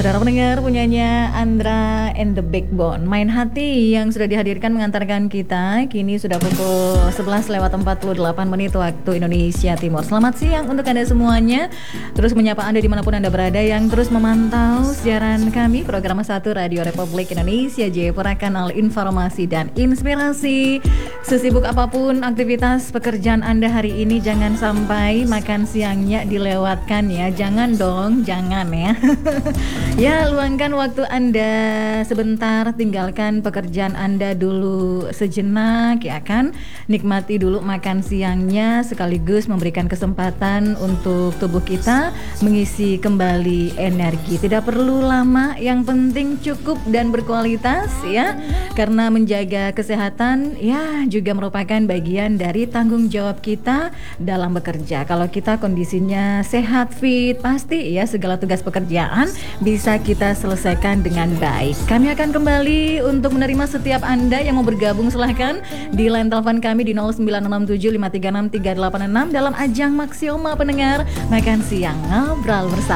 Saudara pendengar, punyanya Andra and the Backbone, Main Hati, yang sudah dihadirkan mengantarkan kita. Kini sudah pukul 11:48 waktu Indonesia Timur. Selamat siang untuk Anda semuanya. Terus menyapa Anda dimanapun Anda berada yang terus memantau siaran kami, program 1 Radio Republik Indonesia Jayapura, kanal informasi dan inspirasi. Sesibuk apapun aktivitas pekerjaan Anda hari ini, jangan sampai makan siangnya dilewatkan ya. Jangan dong, jangan ya. Ya, luangkan waktu Anda sebentar, tinggalkan pekerjaan Anda dulu sejenak ya kan. Nikmati dulu makan siangnya, sekaligus memberikan kesempatan untuk tubuh kita mengisi kembali energi. Tidak perlu lama, yang penting cukup dan berkualitas ya. Karena menjaga kesehatan ya juga merupakan bagian dari tanggung jawab kita dalam bekerja. Kalau kita kondisinya sehat, fit, pasti ya segala tugas pekerjaan bisa kita selesaikan dengan baik. Kami akan kembali untuk menerima setiap Anda yang mau bergabung. Silahkan di line telepon kami di 0967 536 386 dalam ajang Maksioma Pendengar Makan Siang Ngobrol Bersama.